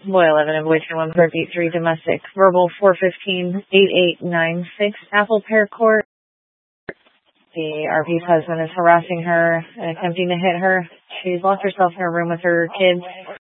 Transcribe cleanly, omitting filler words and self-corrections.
Boy 11 and Boy 1, Park 83 domestic. Verbal 415-8896 Apple Pear Court. The RV's husband is harassing her and attempting to hit her. She's locked herself in her room with her kids.